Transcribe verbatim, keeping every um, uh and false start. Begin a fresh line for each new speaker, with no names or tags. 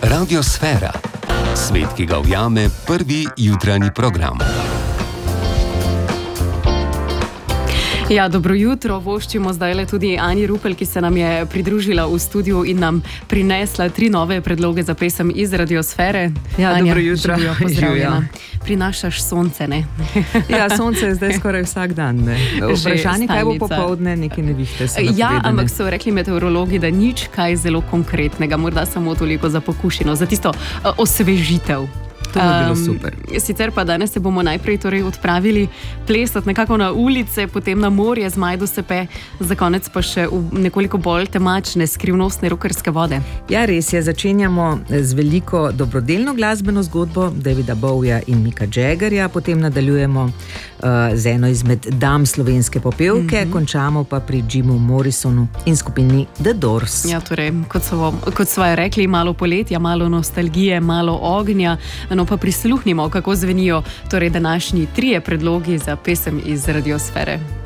Radiosfera. Svet, ki ga ujame prvi jutranji program.
Ja, dobro jutro. Voščimo zdajle tudi Ani Rupel, ki se nam je pridružila v studiu in nam prinesla tri nove predloge za pesem iz Radiosfere.
Ja,
Anja,
dobro jutro.
živijo, pozdravljena. Prinašaš sonce, ne?
Ja, sonce je zdaj skoraj vsak dan, ne? Vprašanje, kaj bo popoldne, nekaj nevište so napovedane.
Ja, ampak so rekli meteorologi, da nič kaj zelo konkretnega, morda samo toliko za pokušino, za tisto uh, osvežitev.
To bi bilo super.
Um, sicer pa danes se bomo najprej torej odpravili plesati nekako na ulice, potem na morje z Majdo Sepe, za konec pa še v nekoliko bolj temačne, skrivnostne rokerske vode.
Ja, res je, začenjamo z veliko dobrodelno glasbeno zgodbo Davida Bowieja in Micka Jaggerja, potem nadaljujemo uh, z eno izmed dam slovenske popevke, mm-hmm. končamo pa pri Jimu Morrisonu in skupini The Doors.
Ja, torej, kot so, kot so rekli, malo poletja, malo nostalgije, malo ognja, no pa prisluhnimo, kako zvenijo torej današnji trije predlogi za pesem iz Radiosfere.